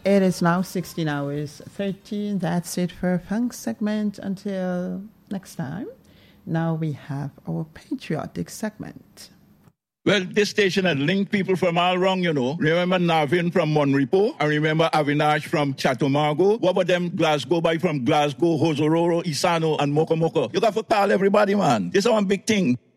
It is now 16 hours 13. That's it for funk segment. Until next time. Now we have our patriotic segment. Well, this station had linked people from all around, you know. Remember Navin from Monrepo? I remember Avinash from Chatumargo. What about them Glasgow boy from Glasgow, Hosororo, Isano, and Mokomoko? You got to call everybody, man. This is one big thing.